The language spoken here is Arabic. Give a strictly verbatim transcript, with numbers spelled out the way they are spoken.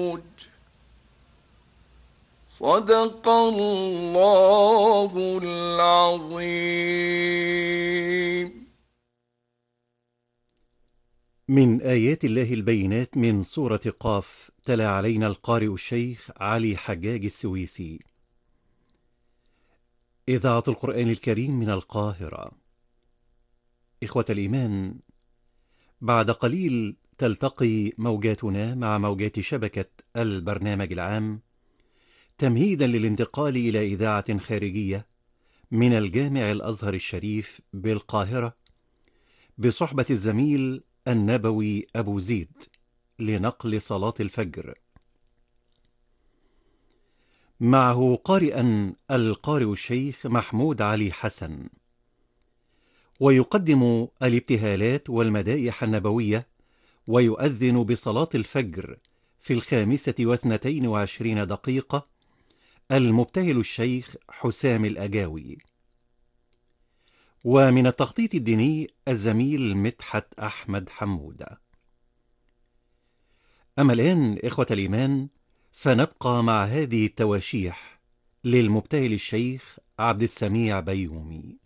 صدق الله العظيم. من آيات الله البينات من سورة قاف، تلا علينا القارئ الشيخ علي حجاج السويسي. إذاعة القرآن الكريم من القاهرة. إخوة الإيمان، بعد قليل تلتقي موجاتنا مع موجات شبكة البرنامج العام، تمهيدا للانتقال إلى إذاعة خارجية من الجامع الأزهر الشريف بالقاهرة بصحبة الزميل النبوي أبو زيد لنقل صلاة الفجر. معه قارئا القارئ الشيخ محمود علي حسن، ويقدم الابتهالات والمدائح النبوية، ويؤذن بصلاة الفجر في الخامسة واثنتين وعشرين دقيقة المبتهل الشيخ حسام الأجاوي. ومن التخطيط الديني الزميل مدحت أحمد حمودة. أما الآن إخوة الإيمان، فنبقى مع هذه التواشيح للمبتهل الشيخ عبد السميع بيومي.